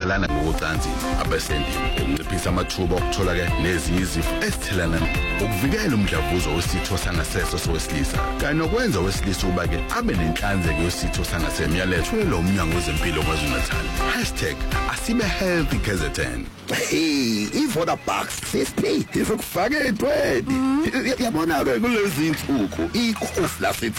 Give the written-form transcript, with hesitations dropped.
ezithelana ngokucansi abesendini ukunciphisa amathuba okuthola ke nezinye izifo ezithelana ukuvikela umdlavuzo wesitho sangasese sowesilisa kanye nokwenza owesilisa ukuba ke abe nenhlanzeko yesitho sangasese yalethulelwa umnyango wezempilo KwaZulu-Natal #asibehealthy KZN. iVoda Bucks sesiplay izokufaka etweni yabona ke kulezi insuku ikhosi lase